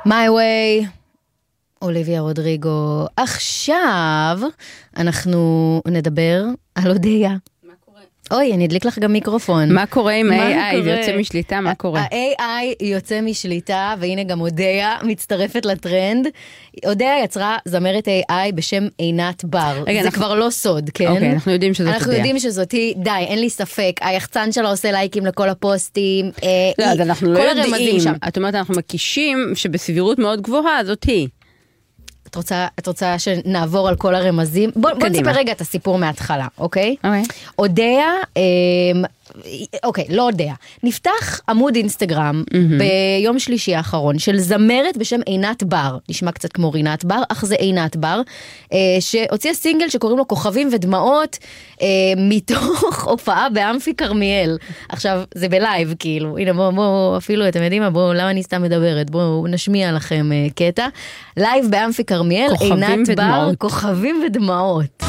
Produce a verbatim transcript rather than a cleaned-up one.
My Way, אוליביה רודריגו. עכשיו אנחנו נדבר על אודיה. מה קורה? אוי, אני אדליק לך גם מיקרופון. מה קורה עם ה-איי איי? זה יוצא משליטה, מה קורה? ה-איי איי יוצא משליטה, והנה גם אודיה מצטרפת לטרנד. אודיה יצרה זמרת איי איי בשם עינת בר. זה אנחנו... כבר לא סוד, כן? אוקיי, אנחנו יודעים שזאת אנחנו אודיה. יודעים שזאת היא, די, אין לי ספק. היחצן שלה עושה לייקים לכל הפוסטים. לא, אז אנחנו לא יודעים. את אומרת, אנחנו מקישים שבסבירות מאוד גבוהה, זאת היא. את רוצה, את רוצה שנעבור על כל הרמזים? בוא, בוא נספר רגע את הסיפור מההתחלה, אוקיי? אוקיי. אודיה, אוקיי, לא אודיה. נפתח עמוד אינסטגרם ביום שלישי האחרון של זמרת בשם עינת בר. נשמע קצת כמו רינת בר, אך זה עינת בר, שהוציאה סינגל שקוראים לו כוכבים ודמעות, מתוך הופעה באמפי כרמיאל. עכשיו, זה בלייב, כאילו. הנה, בואו, בואו, אפילו, אתם יודעים מה? בואו, למה אני סתם מדברת? בואו, נשמיע לכם קטע. לייב באמפי כרמיאל, עינת בר, כוכבים ודמעות.